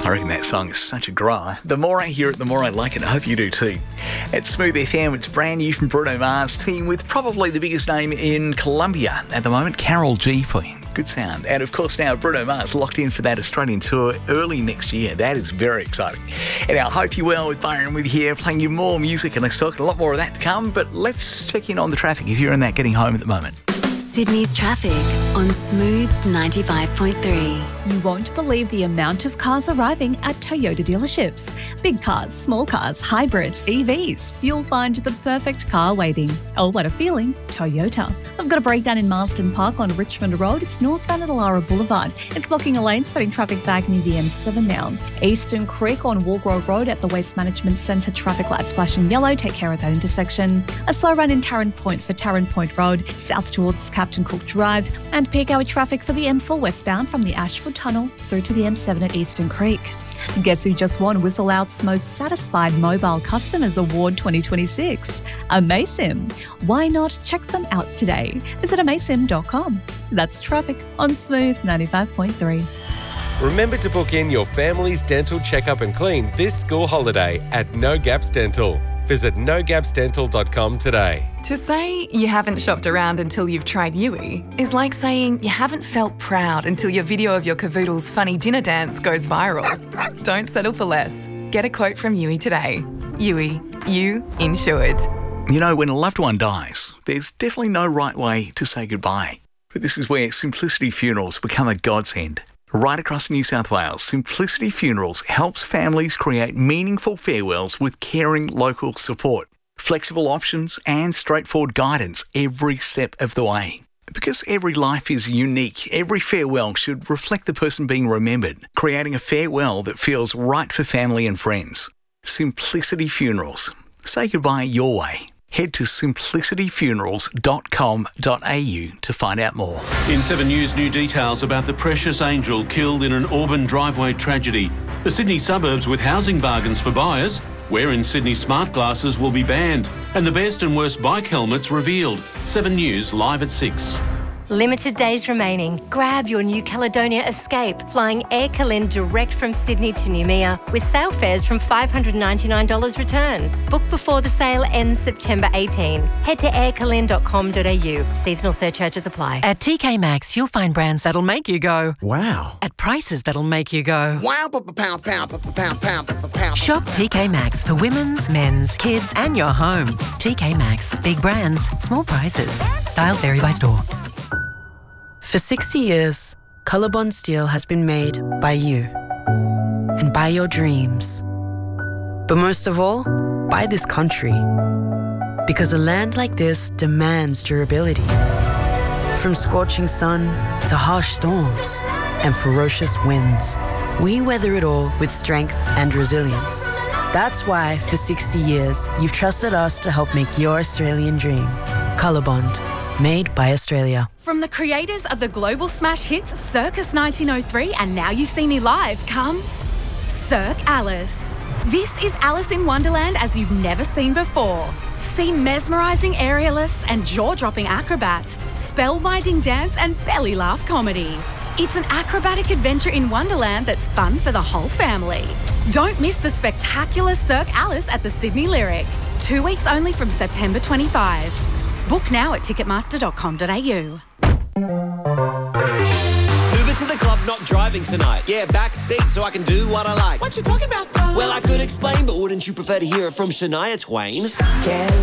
I reckon that song is such a grower. The more I hear it, the more I like it. I hope you do too. At Smooth FM, it's brand new from Bruno Mars, team with probably the biggest name in Colombia at the moment, Karol G for you. Good sound. And of course now Bruno Mars locked in for that Australian tour early next year. That is very exciting. And I hope you're well with Byron with you here, playing you more music and a lot more of that to come. But let's check in on the traffic if you're in that getting home at the moment. Sydney's traffic on Smooth 95.3. You won't believe the amount of cars arriving at Toyota dealerships. Big cars, small cars, hybrids, EVs. You'll find the perfect car waiting. Oh, what a feeling. Toyota. I've got a breakdown in Marsden Park on Richmond Road. It's northbound at Alara Boulevard. It's blocking a lane, setting traffic back near the M7 now. Eastern Creek on Walgrove Road at the Waste Management Centre. Traffic lights flashing yellow. Take care of that intersection. A slow run in Tarrant Point for Tarrant Point Road, south towards Captain Cook Drive. And peak hour traffic for the M4 westbound from the Ashford Tunnel through to the M7 at Eastern Creek. Guess who just won Whistle Out's Most Satisfied Mobile Customers Award 2026? Amaysim. Why not check them out today? Visit amaysim.com. That's traffic on Smooth 95.3. Remember to book in your family's dental checkup and clean this school holiday at No Gaps Dental. Visit nogapsdental.com today. To say you haven't shopped around until you've tried Yui is like saying you haven't felt proud until your video of your cavoodle's funny dinner dance goes viral. Don't settle for less. Get a quote from Yui today. Yui, you insured. You know, when a loved one dies, there's definitely no right way to say goodbye. But this is where Simplicity Funerals become a godsend. Right across New South Wales, Simplicity Funerals helps families create meaningful farewells with caring local support, flexible options and straightforward guidance every step of the way. Because every life is unique, every farewell should reflect the person being remembered, creating a farewell that feels right for family and friends. Simplicity Funerals. Say goodbye your way. Head to simplicityfunerals.com.au to find out more. In 7 News, new details about the precious angel killed in an Auburn driveway tragedy. The Sydney suburbs with housing bargains for buyers. Where in Sydney smart glasses will be banned. And the best and worst bike helmets revealed. 7 News live at 6. Limited days remaining. Grab your New Caledonia Escape, flying Air Calind direct from Sydney to Noumea with sale fares from $599 return. Book before the sale ends September 18. Head to aircalind.com.au. Seasonal surcharges apply. At TK Maxx, you'll find brands that'll make you go, wow, at prices that'll make you go, wow, pound. Shop TK Maxx for women's, men's, kids and your home. TK Maxx. Big brands, small prices. Styles vary by store. For 60 years, Colorbond Steel has been made by you and by your dreams. But most of all, by this country. Because a land like this demands durability. From scorching sun to harsh storms and ferocious winds, we weather it all with strength and resilience. That's why, for 60 years, you've trusted us to help make your Australian dream. Colorbond. Made by Australia. From the creators of the global smash hits Circus 1903 and Now You See Me Live comes Cirque Alice. This is Alice in Wonderland as you've never seen before. See mesmerising aerialists and jaw-dropping acrobats, spellbinding dance and belly laugh comedy. It's an acrobatic adventure in Wonderland that's fun for the whole family. Don't miss the spectacular Cirque Alice at the Sydney Lyric. 2 weeks only from September 25. Book now at ticketmaster.com.au. Uber to the club, not driving tonight. Yeah, back seat so I can do what I like. What you talking about, dog? Well, I could explain, but wouldn't you prefer to hear it from Shania Twain? Get